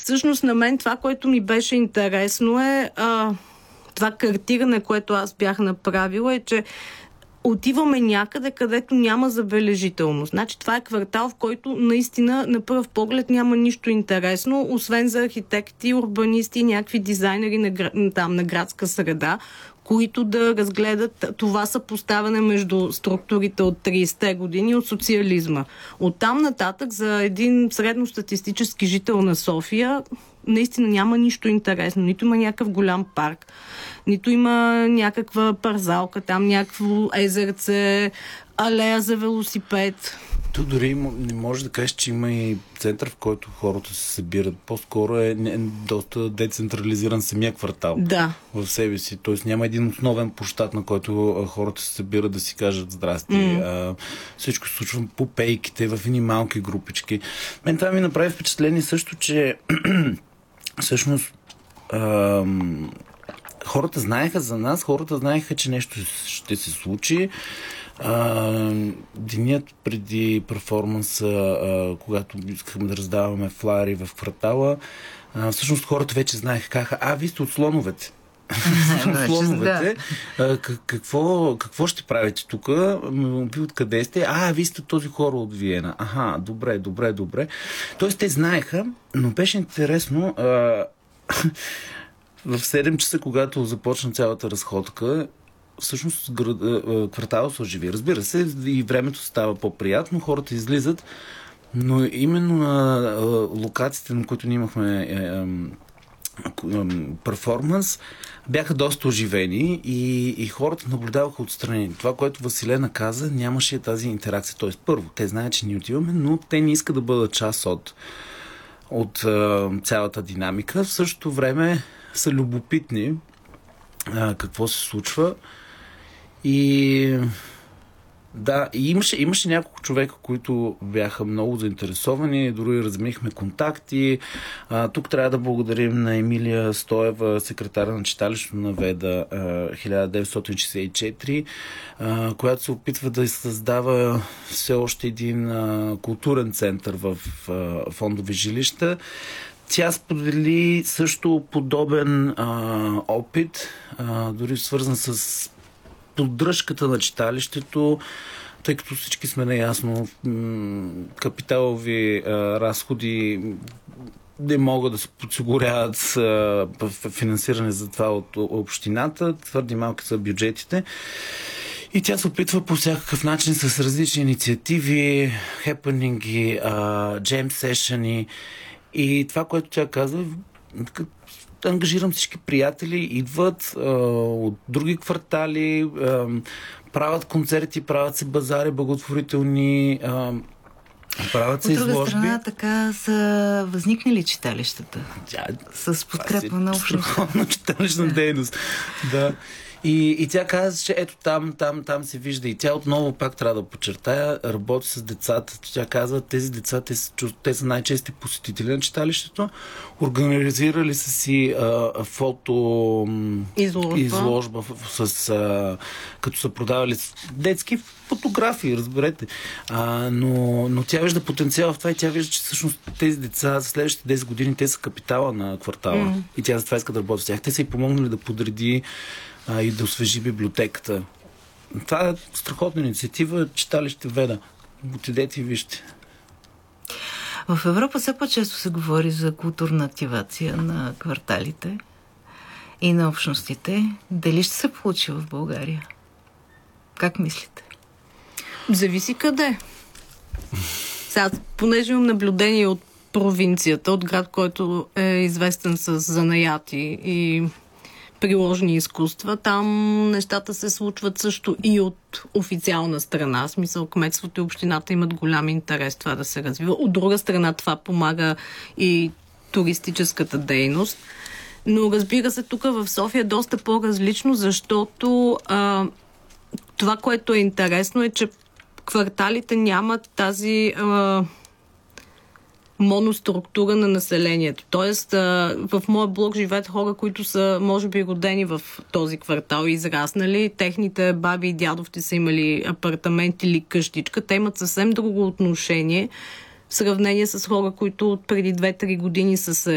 Всъщност на мен това, което ми беше интересно е това картиране, което аз бях направила, е, че отиваме някъде, където няма забележителност. Значи това е квартал, в който наистина на пръв поглед няма нищо интересно, освен за архитекти, урбанисти, някакви дизайнери на градска среда, които да разгледат това съпоставяне между структурите от 30-те години от социализма. Оттам нататък за един средностатистически жител на София наистина няма нищо интересно. Нито има някакъв голям парк, нито има някаква парзалка, там някакво езерце, алея за велосипед. Тук дори не може да кажеш, че има и център, в който хората се събират. По-скоро е доста децентрализиран самия квартал в себе си. Тоест няма един основен площад, на който хората се събират да си кажат здрасти. Всичко се случва по пейките, в едни малки групички. Мен това ми направи впечатление също, че всъщност хората знаеха за нас, хората знаеха, че нещо ще се случи. Денят преди перформанса, когато искахме да раздаваме флаери в квартала, всъщност хората вече знаеха, казаха, вие сте от слоновете. Слоновете. Какво ще правите тук? Ви откъде сте? Вие сте този хор от Виена. Добре. Тоест те знаеха, но беше интересно в 7 часа, когато започна цялата разходка, всъщност квартала се оживи. Разбира се, и времето става по-приятно, хората излизат, но именно на локациите, на които ние имахме перформанс, бяха доста оживени и хората наблюдаваха отстрани. Това, което Василена каза, нямаше тази интеракция. Тоест, първо, те знаят, че ние отиваме, но те не искат да бъдат част от цялата динамика. В същото време са любопитни какво се случва. И имаше няколко човека, които бяха много заинтересовани, дори разменихме контакти. Тук трябва да благодарим на Емилия Стоева, секретар на читалището на Веда 1964, която се опитва да създава все още един културен център в фондови жилища. Тя сподели също подобен опит, дори свързан с поддръжката на читалището, тъй като всички сме наясно, капиталови разходи не могат да се подсигуряват финансиране за това от общината, твърде малки са бюджетите. И тя се опитва по всякакъв начин с различни инициативи, хепенинги, джем сешъни. И това, което тя казва, ангажирам всички приятели, идват от други квартали, правят концерти, правят се базари благотворителни, правят се изложби. От друга страна, така са възникнали читалищата с подкрепа на общността. На читалищна дейност. Да. И тя каза, че ето там се вижда. И тя отново пак трябва да подчертая, работи с децата. Тя казва, тези деца, те са най-чести посетители на читалището. Организирали са си фото изложба като са продавали детски фотографии, разберете. Но тя вижда потенциал в това и тя вижда, че всъщност тези деца за следващите 10 години те са капитала на квартала. И тя за това иска да работи с тях. Те са и помогнали да подреди и да освежи библиотеката. Това е страхотна инициатива, читалище Веда. Отидете и вижте. В Европа все по-често се говори за културна активация на кварталите и на общностите. Дали ще се получи в България? Как мислите? Зависи къде. Сега, понеже имам наблюдение от провинцията, от град, който е известен с занаяти и приложни изкуства, там нещата се случват също и от официална страна. В смисъл, кметството и общината имат голям интерес това да се развива. От друга страна, това помага и туристическата дейност. Но разбира се, тук в София е доста по-различно, защото това, което е интересно е, че кварталите нямат тази моноструктура на населението. Тоест, в моя блок живеят хора, които са, може би, родени в този квартал и израснали. Техните баби и дядовци са имали апартамент или къщичка. Те имат съвсем друго отношение в сравнение с хора, които преди 2-3 години са се